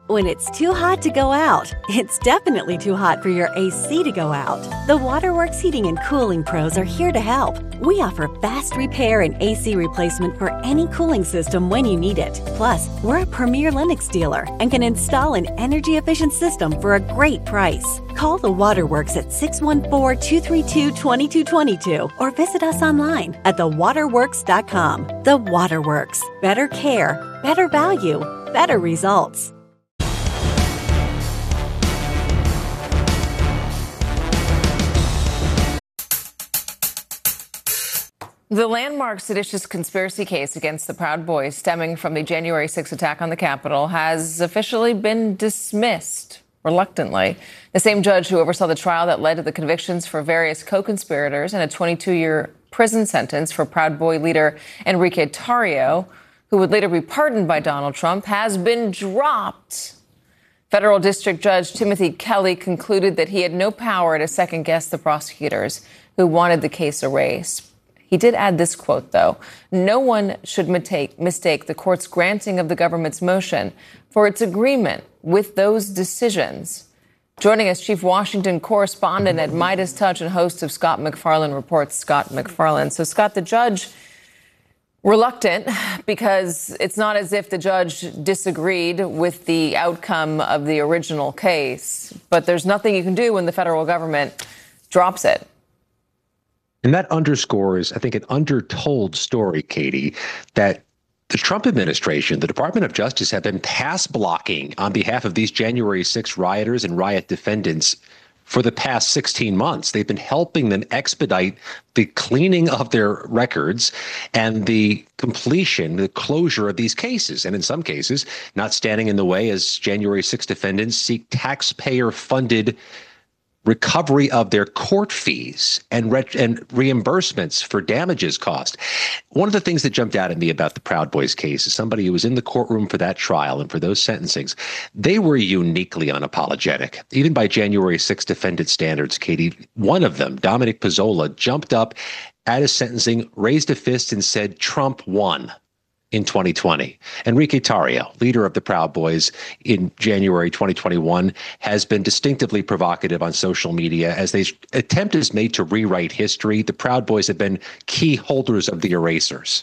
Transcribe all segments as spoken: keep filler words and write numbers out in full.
When it's too hot to go out, it's definitely too hot for your A C to go out. The Waterworks Heating and Cooling Pros are here to help. We offer fast repair and A C replacement for any cooling system when you need it. Plus, we're a premier Lennox dealer and can install an energy-efficient system for a great price. Call the Waterworks at six one four, two three two, two two two two or visit us online at the waterworks dot com. The Waterworks. Better care, better value, better results. The landmark seditious conspiracy case against the Proud Boys stemming from the January sixth attack on the Capitol has officially been dismissed, reluctantly. The same judge who oversaw the trial that led to the convictions for various co-conspirators and a twenty-two-year prison sentence for Proud Boy leader Enrique Tarrio, who would later be pardoned by Donald Trump, has been dropped. Federal District Judge Timothy Kelly concluded that he had no power to second-guess the prosecutors who wanted the case erased. He did add this quote, though: "No one should mistake, mistake the court's granting of the government's motion for its agreement with those decisions." Joining us, Chief Washington Correspondent at Midas Touch and host of Scott MacFarlane Reports, Scott MacFarlane. So, Scott, the judge reluctant because it's not as if the judge disagreed with the outcome of the original case, but there's nothing you can do when the federal government drops it. And that underscores, I think, an undertold story, Katie, that the Trump administration, the Department of Justice, have been pass blocking on behalf of these January sixth rioters and riot defendants for the past sixteen months. They've been helping them expedite the cleaning of their records and the completion, the closure of these cases. And in some cases, not standing in the way as January sixth defendants seek taxpayer-funded recovery of their court fees and re- and reimbursements for damages cost. One of the things that jumped out at me about the Proud Boys case is somebody who was in the courtroom for that trial and for those sentencings. They were uniquely unapologetic, even by January sixth defendant standards, Katie. One of them, Dominic Pezzola, jumped up at his sentencing, raised a fist and said, "Trump won." In twenty twenty. Enrique Tarrio, leader of the Proud Boys in January twenty twenty-one, has been distinctively provocative on social media as they attempt is made to rewrite history. The Proud Boys have been key holders of the erasers.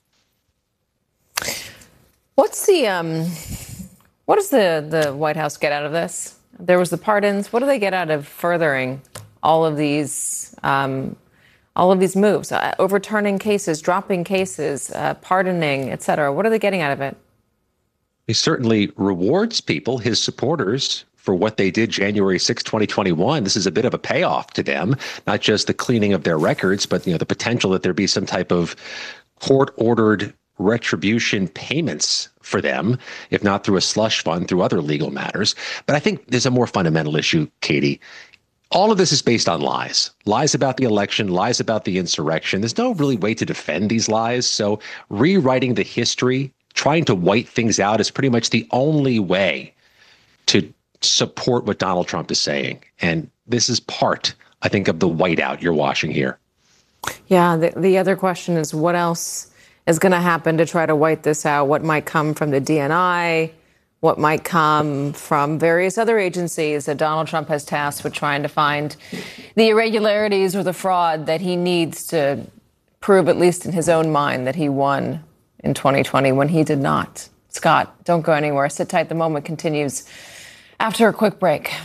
What's the um, what does the, the White House get out of this? There was the pardons. What do they get out of furthering all of these um, all of these moves, uh, overturning cases, dropping cases, uh, pardoning, et cetera? What are they getting out of it? He certainly rewards people, his supporters, for what they did January sixth, twenty twenty-one. This is a bit of a payoff to them, not just the cleaning of their records, but you know the potential that there be some type of court-ordered retribution payments for them, if not through a slush fund, through other legal matters. But I think there's a more fundamental issue, Katie. All of this is based on lies, lies about the election, lies about the insurrection. There's no really way to defend these lies. So rewriting the history, trying to white things out is pretty much the only way to support what Donald Trump is saying. And this is part, I think, of the whiteout you're watching here. Yeah. The, the other question is what else is going to happen to try to white this out? What might come from the D N I? What might come from various other agencies that Donald Trump has tasked with trying to find the irregularities or the fraud that he needs to prove, at least in his own mind, that he won in twenty twenty when he did not. Scott, don't go anywhere. Sit tight. The Moment continues after a quick break.